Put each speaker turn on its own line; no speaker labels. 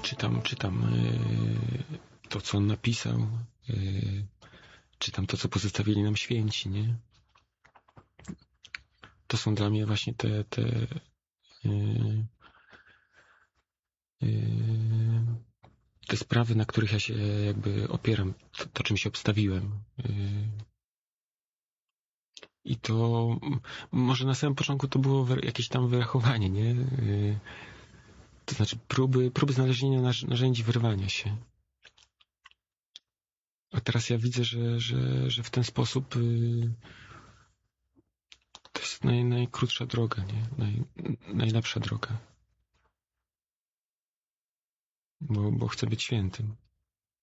czytam to, co on napisał, czytam to, co pozostawili nam święci, nie? To są dla mnie właśnie te sprawy, na których ja się jakby opieram, to czym się obstawiłem. I to może na samym początku to było jakieś tam wyrachowanie, nie? To znaczy próby znalezienia narzędzi wyrwania się. A teraz ja widzę, że w ten sposób to jest najkrótsza droga, nie? Najlepsza droga. Bo chcę być świętym.